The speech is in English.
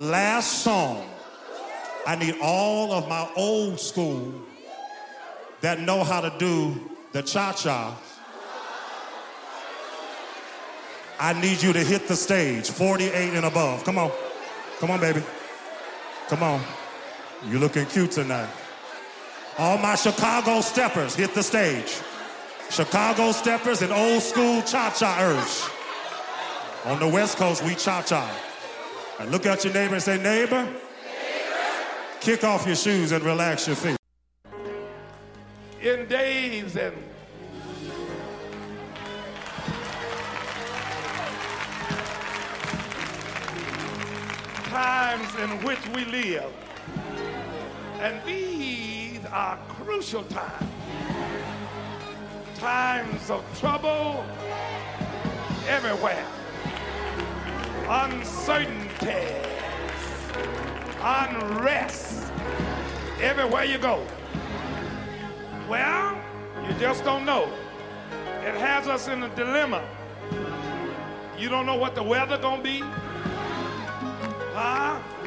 last song, I need all of my old school that know how to do the cha-cha. I need you to hit the stage, 48 and above. Come on. Come on, baby. Come on. You're looking cute tonight. All my Chicago steppers, hit the stage. Chicago steppers and old school cha-cha-ers. On the West Coast, we cha-cha. And look at your neighbor and say, neighbor, kick off your shoes and relax your feet. In days and times in which we live, and these are crucial times, times of trouble everywhere, uncertainty, unrest, everywhere you go. Well, you just don't know. It has us in a dilemma. You don't know what the weather gonna be.